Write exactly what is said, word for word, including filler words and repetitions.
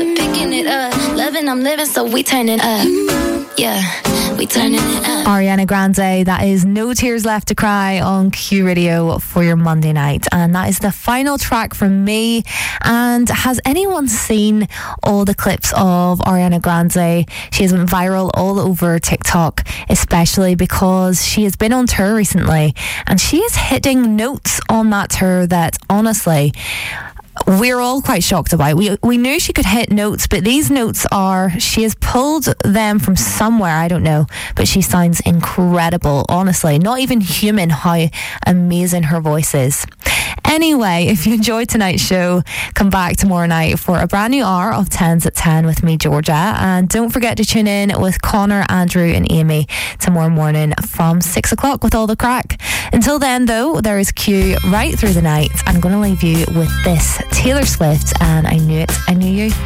picking it up. Loving, I'm living, so we turning up. Yeah, we turning it up. Ariana Grande, that is No Tears Left to Cry on Q Radio for your Monday night. And that is the final track from me. And has anyone seen all the clips of Ariana Grande? She has went viral all over TikTok, especially because she has been on tour recently. And she is hitting notes on that tour that, honestly, we're all quite shocked about. We we knew she could hit notes, but these notes are, she has pulled them from somewhere, I don't know, but she sounds incredible, honestly. Not even human how amazing her voice is. Anyway, if you enjoyed tonight's show, come back tomorrow night for a brand new hour of tens at ten with me, Georgia. And don't forget to tune in with Connor, Andrew and Amy tomorrow morning from six o'clock with all the crack. Until then, though, there is Q right through the night. I'm going to leave you with this, Taylor Swift, and I Knew It, I Knew You.